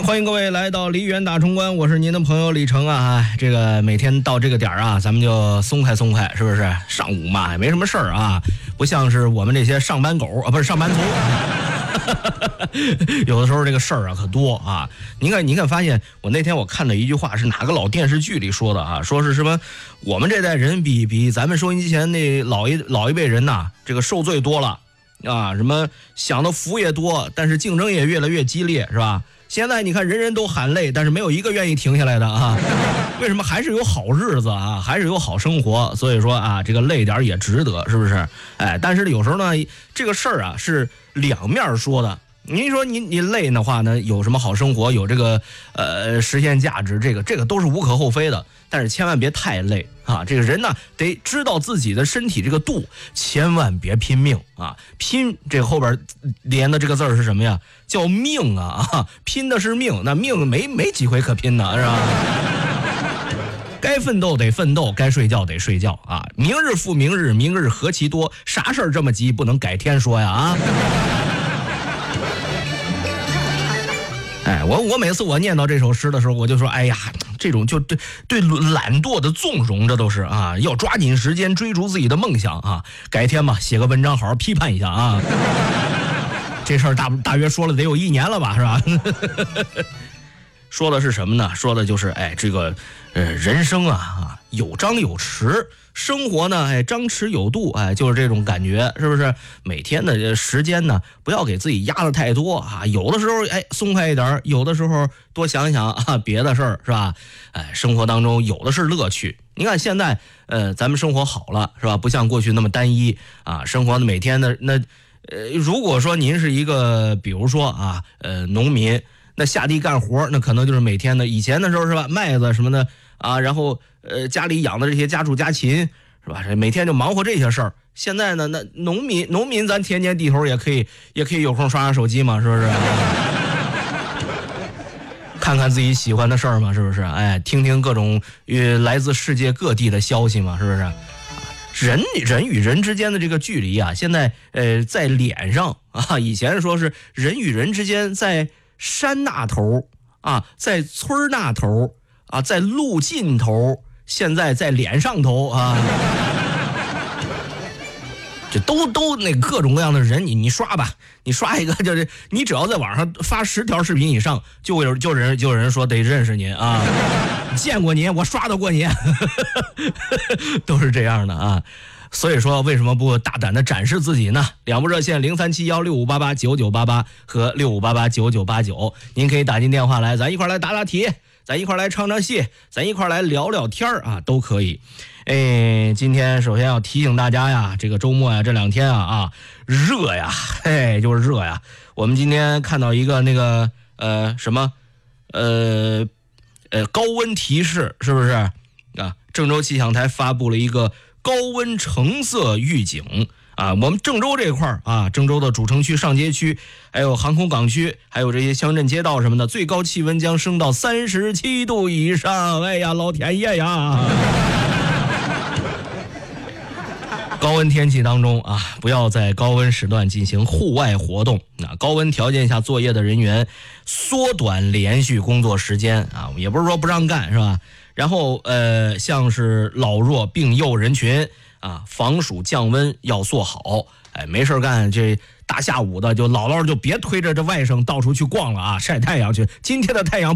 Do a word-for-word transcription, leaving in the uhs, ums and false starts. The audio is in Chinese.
欢迎各位来到梨园大冲关，我是您的朋友李成啊。这个每天到这个点啊，咱们就松快松快，是不是？上午嘛也没什么事儿啊，不像是我们这些上班狗啊，不是上班族。有的时候这个事儿啊可多啊。您看，您看，发现我那天我看到一句话是哪个老电视剧里说的啊？说是什么？我们这代人比比咱们收音机前那老一老一辈人呐，这个受罪多了啊。什么享的福也多，但是竞争也越来越激烈，是吧？现在你看人人都喊累，但是没有一个愿意停下来的啊。为什么？还是有好日子啊，还是有好生活。所以说啊，这个累点也值得，是不是？哎，但是有时候呢，这个事儿啊是两面说的。您说你你累的话呢，有什么好生活，有这个呃实现价值，这个这个都是无可厚非的。但是千万别太累啊！这个人呢得知道自己的身体这个度，千万别拼命啊！拼这后边连的这个字儿是什么呀？叫命啊！啊，拼的是命，那命没没几回可拼的，是吧？该奋斗得奋斗，该睡觉得睡觉啊！明日复明日，明日何其多，啥事儿这么急，不能改天说呀啊！哎，我我每次我念到这首诗的时候，我就说，哎呀，这种就对对懒惰的纵容，这都是啊，要抓紧时间追逐自己的梦想啊！改天吧，写个文章好好批判一下啊！这事儿大大约说了得有一年了吧，是吧？说的是什么呢？说的就是哎，这个呃人生啊啊有张有弛，生活呢哎张弛有度，哎就是这种感觉，是不是？每天的时间呢不要给自己压得太多啊，有的时候哎松快一点，有的时候多想想啊别的事儿，是吧？哎，生活当中有的是乐趣。你看现在呃咱们生活好了，是吧？不像过去那么单一啊，生活的每天的那呃如果说您是一个比如说啊呃农民。那下地干活，那可能就是每天的以前的时候是吧，麦子什么的啊，然后呃家里养的这些家畜家禽是吧，每天就忙活这些事儿。现在呢，那农民农民咱天天地头也可以也可以有空刷刷手机嘛，是不是？看看自己喜欢的事儿嘛，是不是？哎，听听各种与来自世界各地的消息嘛，是不是？人人与人之间的这个距离啊，现在呃在脸上啊，以前说是人与人之间在山那头啊，在村那头啊，在路尽头，现在在脸上头啊，这都都那各种各样的人，你你刷吧，你刷一个就是你只要在网上发十条视频以上，就有就人就有人说得认识您啊，见过您，我刷到过您，都是这样的啊。所以说为什么不大胆的展示自己呢？两部热线零三七幺六五八八九九八八和六五八八九九八九，您可以打进电话来，咱一块来答答题，咱一块来唱唱戏，咱一块来聊聊天啊，都可以。哎，今天首先要提醒大家呀，这个周末呀，这两天啊啊热呀，嘿，就是热呀。我们今天看到一个那个呃什么呃呃高温提示，是不是啊？郑州气象台发布了一个高温橙色预警啊，我们郑州这块儿啊，郑州的主城区、上街区，还有航空港区，还有这些乡镇街道什么的，最高气温将升到三十七度以上。哎呀，老天爷呀！高温天气当中啊，不要在高温时段进行户外活动。那高温条件下作业的人员，缩短连续工作时间啊，也不是说不让干，是吧？然后呃，像是老弱病幼人群啊，防暑降温要做好。哎，没事干，这大下午的就姥姥就别推着这外甥到处去逛了啊，晒太阳去。今天的太阳